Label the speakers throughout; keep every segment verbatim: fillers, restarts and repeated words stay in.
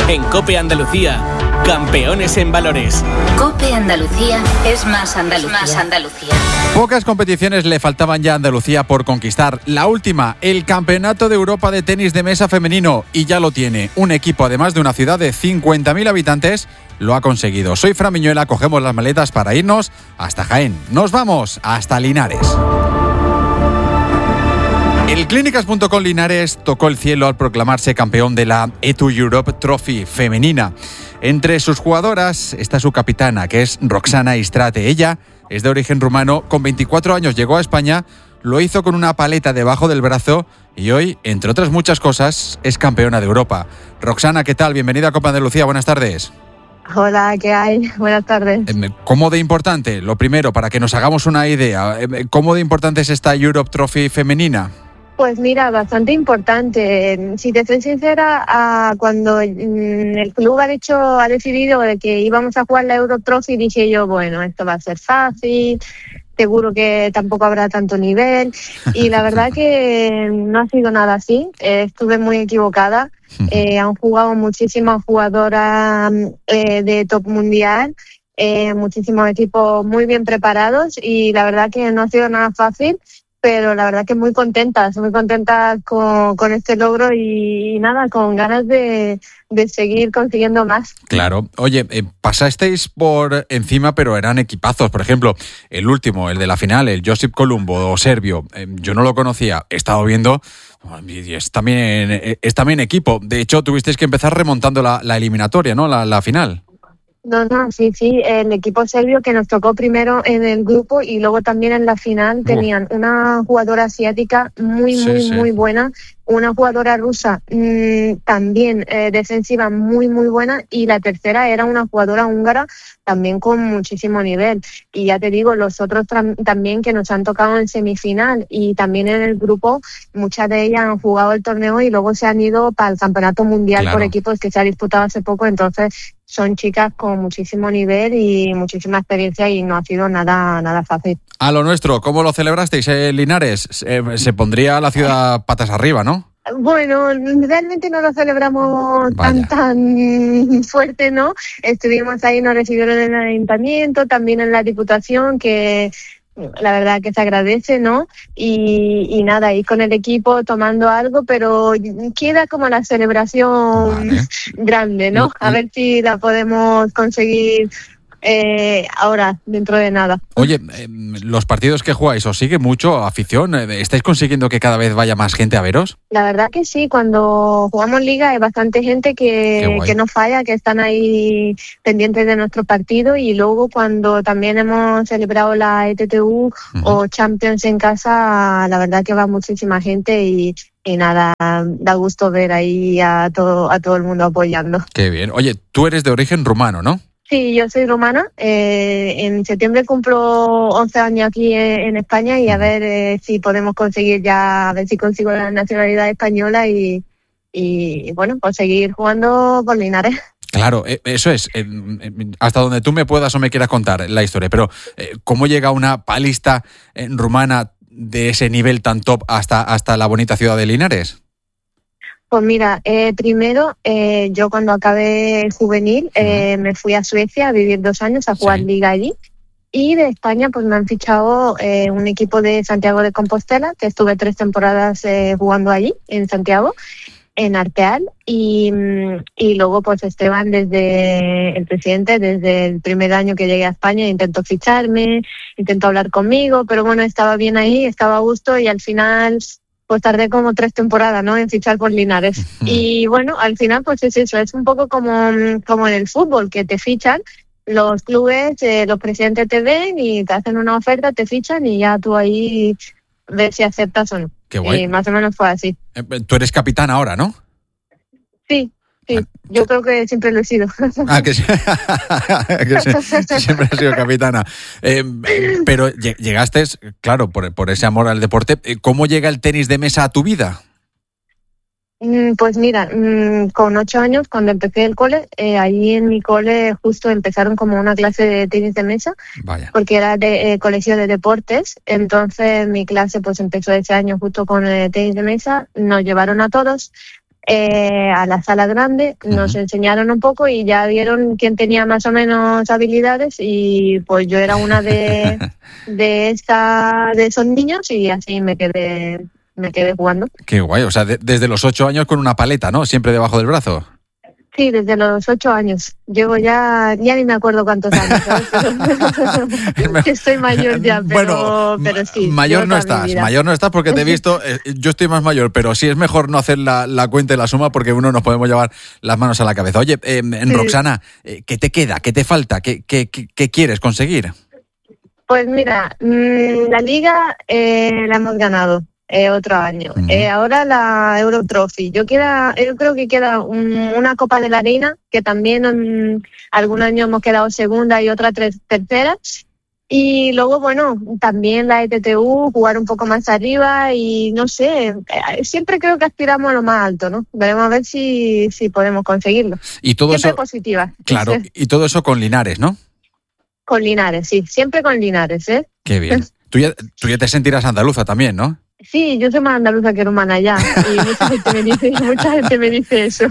Speaker 1: En COPE Andalucía, campeones en valores.
Speaker 2: COPE Andalucía es más Andalucía. Más Andalucía.
Speaker 3: Pocas competiciones le faltaban ya a Andalucía por conquistar. La última, el Campeonato de Europa de Tenis de Mesa Femenino. Y ya lo tiene. Un equipo, además de una ciudad de cincuenta mil habitantes, lo ha conseguido. Soy Fran Miñuela, cogemos las maletas para irnos hasta Jaén. Nos vamos hasta Linares. El Clínicas punto com Linares tocó el cielo al proclamarse campeón de la E dos Europe Trophy femenina. Entre sus jugadoras está su capitana, que es Roxana Istrate. Ella es de origen rumano, con veinticuatro años llegó a España, lo hizo con una paleta debajo del brazo y hoy, entre otras muchas cosas, es campeona de Europa. Roxana, ¿qué tal? Bienvenida a Copa Andalucía, buenas tardes.
Speaker 4: Hola, ¿qué hay? Buenas tardes.
Speaker 3: ¿Cómo de importante? Lo primero, para que nos hagamos una idea, ¿cómo de importante es esta Europe Trophy femenina?
Speaker 4: Pues mira, bastante importante. Si te soy sincera, a cuando el club ha dicho, ha decidido de que íbamos a jugar la Euro Trophy, dije yo, bueno, esto va a ser fácil, seguro que tampoco habrá tanto nivel. Y la verdad que no ha sido nada así. Eh, estuve muy equivocada. Eh, han jugado muchísimas jugadoras eh, de top mundial, eh, muchísimos equipos muy bien preparados y la verdad que no ha sido nada fácil. Pero la verdad que muy contentas, muy contentas con, con este logro y, y nada, con ganas de, de seguir consiguiendo más.
Speaker 3: Claro. Oye, eh, pasasteis por encima, pero eran equipazos. Por ejemplo, el último, el de la final, el Josip Columbo o serbio, eh, yo no lo conocía, he estado viendo y es también, es también equipo. De hecho, tuvisteis que empezar remontando la, la eliminatoria, ¿no? La, la final.
Speaker 4: No, no, sí, sí, el equipo serbio que nos tocó primero en el grupo y luego también en la final tenían una jugadora asiática muy, sí, muy, sí. muy buena, una jugadora rusa mmm, también eh, defensiva muy, muy buena y la tercera era una jugadora húngara también con muchísimo nivel. Y ya te digo, los otros tam- también que nos han tocado en semifinal y también en el grupo, muchas de ellas han jugado el torneo y luego se han ido para el Campeonato Mundial claro. por equipos que se ha disputado hace poco, entonces son chicas con muchísimo nivel y muchísima experiencia y no ha sido nada nada fácil.
Speaker 3: A lo nuestro, ¿cómo lo celebrasteis en Linares? Se, se pondría la ciudad patas arriba, ¿no?
Speaker 4: Bueno, realmente no lo celebramos Vaya. tan tan fuerte, ¿no? Estuvimos ahí, nos recibieron en el ayuntamiento, también en la diputación, que la verdad que se agradece, ¿no? Y, y nada, ahí con el equipo tomando algo, pero queda como la celebración vale. grande, ¿no? A ver si la podemos conseguir eh, ahora, dentro de nada.
Speaker 3: Oye, eh, los partidos que jugáis, ¿os sigue mucho afición? ¿Estáis consiguiendo que cada vez vaya más gente a veros?
Speaker 4: La verdad que sí, cuando jugamos liga hay bastante gente que, que no falla, que están ahí pendientes de nuestro partido y luego cuando también hemos celebrado la E T T U uh-huh. o Champions en casa, la verdad que va muchísima gente y... Y nada, da gusto ver ahí a todo, a todo el mundo apoyando.
Speaker 3: Qué bien. Oye, tú eres de origen rumano, ¿no?
Speaker 4: Sí, yo soy rumana. Eh, en septiembre cumplo once años aquí en España y a ver eh, si podemos conseguir ya, a ver si consigo la nacionalidad española y, y bueno, pues seguir jugando por Linares.
Speaker 3: Claro, eso es. Hasta donde tú me puedas o me quieras contar la historia, pero ¿cómo llega una palista rumana de ese nivel tan top hasta, hasta la bonita ciudad de Linares?
Speaker 4: Pues mira, eh, primero eh, yo cuando acabé el juvenil eh, uh-huh. me fui a Suecia a vivir dos años a jugar sí. liga allí y de España pues me han fichado eh, un equipo de Santiago de Compostela, que estuve tres temporadas eh, jugando allí en Santiago, en Arteal y, y luego pues Esteban, desde el presidente, desde el primer año que llegué a España intentó ficharme, intentó hablar conmigo, pero bueno, estaba bien ahí, estaba a gusto y al final pues tardé como tres temporadas, ¿no?, en fichar por Linares. Uh-huh. Y bueno, al final pues es eso, es un poco como, como en el fútbol, que te fichan los clubes, eh, los presidentes te ven y te hacen una oferta, te fichan y ya tú ahí ves si aceptas o no.
Speaker 3: Qué guay.
Speaker 4: Y más o menos fue así.
Speaker 3: Tú eres capitán ahora, ¿no?
Speaker 4: Sí. Sí, yo creo que siempre lo he sido.
Speaker 3: Ah, que, sí. que sí, siempre has sido capitana. Eh, pero llegaste, claro, por, por ese amor al deporte. ¿Cómo llega el tenis de mesa a tu vida?
Speaker 4: Pues mira, con ocho años, cuando empecé el cole, eh, ahí en mi cole justo empezaron como una clase de tenis de mesa. Vaya. Porque era de eh, colegio de deportes. Entonces mi clase pues empezó ese año justo con el tenis de mesa. Nos llevaron a todos. eh, a la sala grande, nos uh-huh. enseñaron un poco y ya vieron quién tenía más o menos habilidades y pues yo era una de, de, esta, de esos niños y así me quedé, me quedé jugando.
Speaker 3: Qué guay, o sea, de, desde los ocho años con una paleta, ¿no? Siempre debajo del brazo.
Speaker 4: Sí, desde los ocho años. Llevo ya, ya ni me acuerdo cuántos años. Estoy mayor ya, pero, bueno, pero sí.
Speaker 3: Mayor no estás, mayor no estás porque te he visto, eh, yo estoy más mayor, pero sí es mejor no hacer la, la cuenta y la suma porque uno nos podemos llevar las manos a la cabeza. Oye, eh, en sí. Roxana, eh, ¿qué te queda? ¿Qué te falta? ¿Qué, qué, qué, qué quieres conseguir?
Speaker 4: Pues mira, mmm, la liga eh, la hemos ganado. Eh, otro año. Uh-huh. Eh, ahora la Euro Trophy. Yo, queda, yo creo que queda un, una Copa de la Reina, que también um, algún año hemos quedado segunda y otra tres, tercera. Y luego, bueno, también la E T T U, jugar un poco más arriba y no sé, eh, siempre creo que aspiramos a lo más alto, ¿no? Veremos a ver si, si podemos conseguirlo.
Speaker 3: Y todo
Speaker 4: siempre
Speaker 3: eso,
Speaker 4: positiva.
Speaker 3: Claro, sí. Y todo eso con Linares, ¿no?
Speaker 4: Con Linares, sí, siempre con Linares, ¿eh?
Speaker 3: Qué bien. Tú ya, tú ya te sentirás andaluza también, ¿no?
Speaker 4: Sí, yo soy más andaluza que rumana ya y mucha gente me dice, mucha gente me dice eso.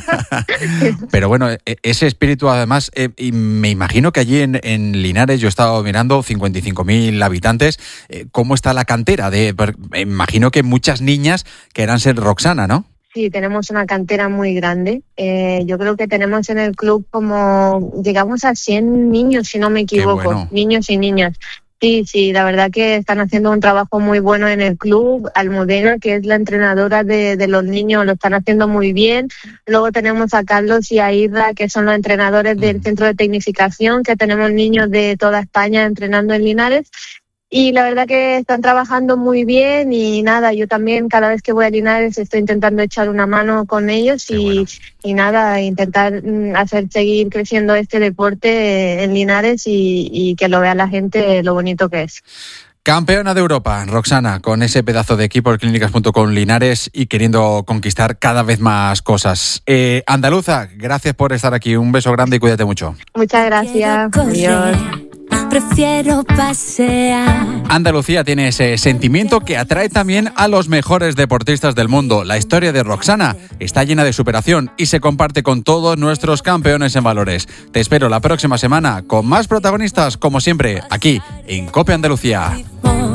Speaker 3: Pero bueno, ese espíritu además, eh, y me imagino que allí en, en Linares, yo he estado mirando cincuenta y cinco mil habitantes, eh, ¿cómo está la cantera? De, me imagino que muchas niñas quieran ser Roxana, ¿no?
Speaker 4: Sí, tenemos una cantera muy grande. Eh, yo creo que tenemos en el club como, llegamos a cien niños, si no me equivoco, bueno. niños y niñas. Sí, sí, la verdad que están haciendo un trabajo muy bueno en el club. Almudena, que es la entrenadora de, de los niños, lo están haciendo muy bien. Luego tenemos a Carlos y a Irra, que son los entrenadores del centro de tecnificación, que tenemos niños de toda España entrenando en Linares. Y la verdad que están trabajando muy bien y nada, yo también cada vez que voy a Linares estoy intentando echar una mano con ellos y, bueno. y nada, intentar hacer seguir creciendo este deporte en Linares y, y que lo vea la gente lo bonito que es.
Speaker 3: Campeona de Europa, Roxana, con ese pedazo de equipo de clínicas punto com Linares y queriendo conquistar cada vez más cosas. Eh, Andaluza, gracias por estar aquí, un beso grande y cuídate mucho.
Speaker 4: Muchas gracias. Adiós.
Speaker 5: Prefiero pasear.
Speaker 3: Andalucía tiene ese sentimiento que atrae también a los mejores deportistas del mundo. La historia de Roxana está llena de superación y se comparte con todos nuestros campeones en valores. Te espero la próxima semana con más protagonistas, como siempre, aquí en COPE Andalucía.